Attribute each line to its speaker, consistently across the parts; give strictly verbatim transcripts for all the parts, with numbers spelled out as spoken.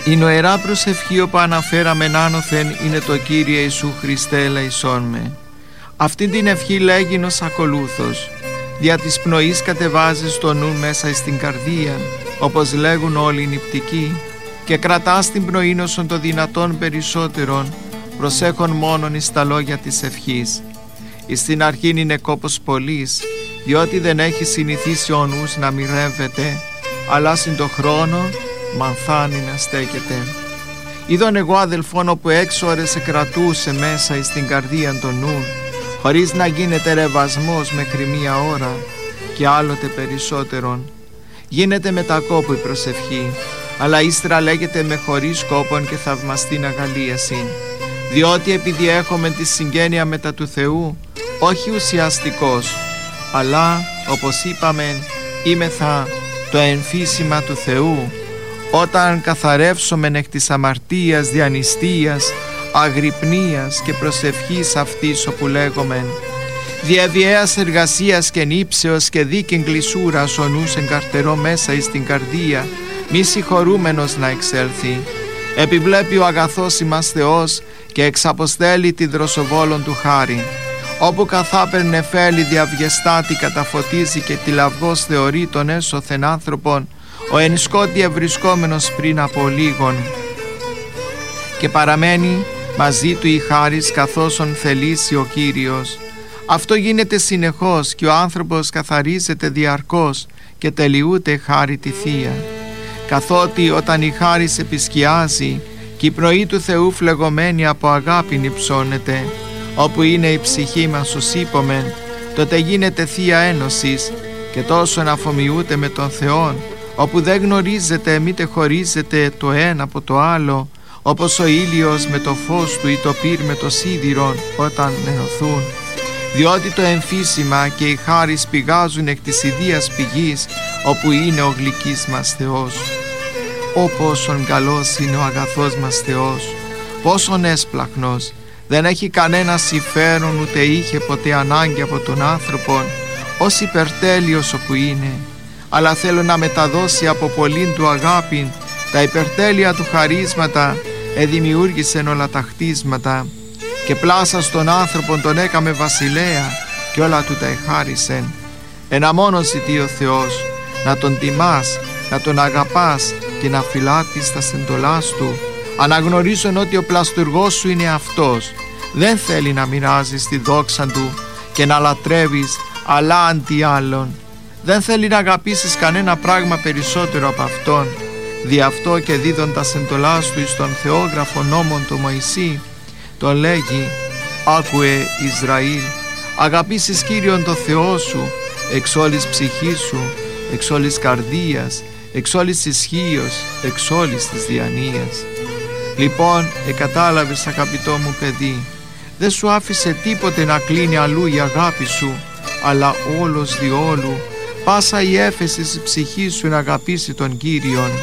Speaker 1: Η νοερά προσευχή όπου αναφέραμεν άνωθεν είναι το Κύριε Ιησού Χριστέ ελεησόν με. Αυτή την ευχή λέγειν ως ακολούθος. Δια της πνοής κατεβάζεις το νου μέσα στην καρδία, όπως λέγουν όλοι οι νηπτικοί, και κρατάς την πνοήν όσον το δυνατόν περισσότερον, προσέχον μόνον εις τα λόγια της ευχής. Εις την αρχήν είναι κόπος πολλής, διότι δεν έχει συνηθίσει ο νους να μοιρεύεται, αλλά συν το χρόνο μανθάνει να στέκεται. Είδον εγώ αδελφόν όπου έξι ώρες εκρατούσε μέσα εις την καρδία των νου, χωρίς να γίνεται ρεβασμός μέχρι μία ώρα και άλλοτε περισσότερον. Γίνεται με τα κόπου η προσευχή, αλλά ύστερα λέγεται με χωρίς κόπον και θαυμαστήν αγαλίαση, διότι επειδή έχουμε τη συγγένεια μετά του Θεού, όχι ουσιαστικός, αλλά όπως είπαμε είμεθα το εμφύσιμα του Θεού, όταν καθαρεύσομεν εκ της αμαρτίας, διανυστίας, αγρυπνίας και προσευχής αυτής όπου λέγομεν διαβιέας εργασίας και νύψεως και δίκην κλεισούρας ο νους εγκαρτερώ μέσα εις την καρδία, μη συγχωρούμενος να εξέλθει. Επιβλέπει ο αγαθός ημάς Θεός και εξαποστέλει τη δροσοβόλων του χάρη, όπου καθάπερ νεφέλη διαβγεστάτη καταφωτίζει και τη λαυγός θεωρεί τον έσωθεν άνθρωπον, ο εν σκότη ευρισκόμενος πριν από λίγον, και παραμένει μαζί του η χάρις καθώς θελήσει ο Κύριος. Αυτό γίνεται συνεχώς και ο άνθρωπος καθαρίζεται διαρκώς και τελειούται χάρη τη Θεία. Καθότι όταν η χάρις επισκιάζει και η πνοή του Θεού φλεγωμένη από αγάπη υψώνεται, όπου είναι η ψυχή μας ως είπομεν, τότε γίνεται Θεία Ένωσης και τόσο αφομοιούται με τον Θεόν, όπου δεν γνωρίζεται μήτε χωρίζεται το ένα από το άλλο, όπως ο ήλιος με το φως του ή το πυρ με το σίδηρον όταν ενωθούν, διότι το εμφύσιμα και η χάρις πηγάζουν εκ της ιδίας πηγής, όπου είναι ο γλυκής μας Θεός. Ω πόσον καλός είναι ο αγαθός μας Θεός, πόσον έσπλαχνος, δεν έχει κανένα συμφέρον ούτε είχε ποτέ ανάγκη από τον άνθρωπον, ως υπερτέλειος όπου είναι, αλλά θέλω να μεταδώσει από πολλήν του αγάπην τα υπερτέλεια του χαρίσματα, εδημιούργησεν όλα τα χτίσματα και πλάσα στον άνθρωπον τον έκαμε βασιλέα και όλα του τα εχάρισεν. Ένα μόνο ζητεί ο Θεός, να τον τιμάς, να τον αγαπάς και να φυλάτεις τα σεντολάς του, αναγνωρίζουν ότι ο πλαστουργός σου είναι αυτός. Δεν θέλει να μοιράζεις τη δόξα του και να λατρεύεις αλλά αντί άλλων. Δεν θέλει να αγαπήσεις κανένα πράγμα περισσότερο από αυτόν. Δι' αυτό και δίδοντας εντολάς του εις τον θεόγραφο νόμον του Μωυσή, τον λέγει: «Άκουε Ισραήλ, αγαπήσεις Κύριον το Θεό σου εξ όλης ψυχής σου, εξ όλης καρδίας, εξ όλης ισχύος, εξ όλης της διανοίας». Λοιπόν, εκατάλαβες αγαπητό μου παιδί, δεν σου άφησε τίποτε να κλείνει αλλού η αγάπη σου, αλλά όλος διόλου πάσα η έφεση της ψυχής σου να αγαπήσει τον Κύριον.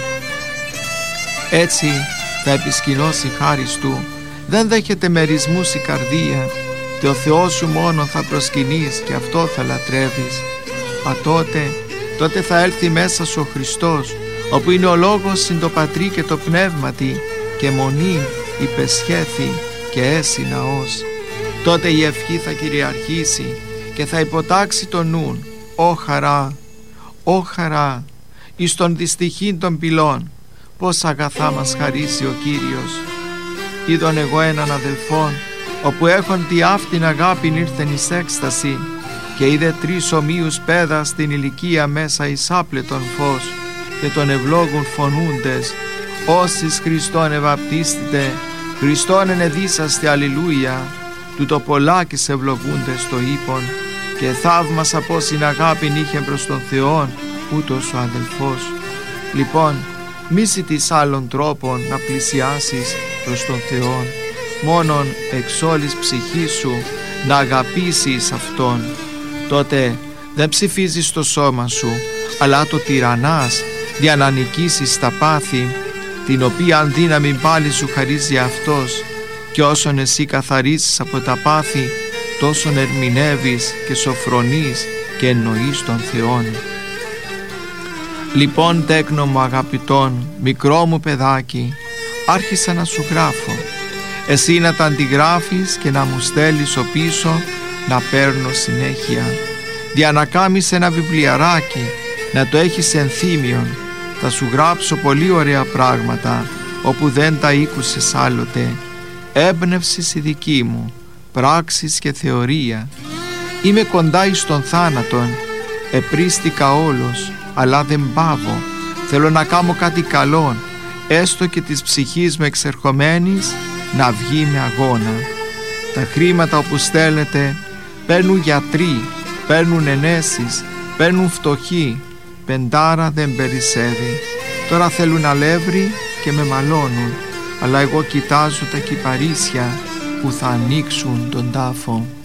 Speaker 1: Έτσι θα επισκηνώσει χάρις του, δεν δέχεται μερισμούς η καρδία, και ο Θεός σου μόνο θα προσκυνείς και αυτό θα λατρεύεις. Α τότε, τότε θα έλθει μέσα σου ο Χριστός, όπου είναι ο λόγος συν το Πατρί και το Πνεύματι, και μονή υπεσχέθη και έσυ ναός. Τότε η ευχή θα κυριαρχήσει και θα υποτάξει το νουν. Ω χαρά, ω χαρά, εις τον δυστυχήν των πυλών, πως αγαθά μας χαρίσει ο Κύριος. Είδον εγώ έναν αδελφόν, όπου έχον τη αυτήν αγάπην ήρθεν εις έκσταση, και είδε τρεις ομοίους πέδα στην ηλικία μέσα εις άπλετον φως, και τον ευλόγουν φωνούντες: «Όσοι Χριστόν ευαπτίστητε, Χριστόν ενεδίσαστε αλληλούια», τούτο πολλάκις ευλογούντες το είπον, και θαύμασα πως την αγάπην είχε προς τον Θεόν ούτως ο αδελφός. Λοιπόν, μη ζητείς άλλων τρόπων να πλησιάσεις προς τον Θεόν, μόνον εξ όλης ψυχής σου να αγαπήσεις Αυτόν. Τότε δεν ψηφίζεις το σώμα σου, αλλά το τυραννάς για να νικήσεις τα πάθη, την οποία αν δύναμη πάλι σου χαρίζει Αυτός, και όσον εσύ καθαρίζεις από τα πάθη, τόσον ερμηνεύεις και σοφρονείς και εννοείς τον Θεόν. Λοιπόν τέκνο μου αγαπητόν, μικρό μου παιδάκι, άρχισα να σου γράφω, εσύ να τα αντιγράφεις και να μου στέλνεις ο πίσω να παίρνω συνέχεια. Δια να κάμεις ένα βιβλιαράκι, να το έχεις ενθύμιον, θα σου γράψω πολύ ωραία πράγματα όπου δεν τα ήκουσες άλλοτε. Έμπνευση η δική μου, πράξεις και θεωρία. Είμαι κοντά εις τον θάνατον, επρίστηκα όλος, αλλά δεν πάβω. Θέλω να κάνω κάτι καλόν, έστω και της ψυχής με εξερχομένης να βγει με αγώνα. Τα χρήματα όπου στέλνετε παίρνουν γιατροί, παίρνουν ενέσεις, παίρνουν φτωχοί, πεντάρα δεν περισσεύει. Τώρα θέλουν αλεύρι και με μαλώνουν, αλλά εγώ κοιτάζω τα κυπαρίσια που θα ανοίξουν τον τάφο.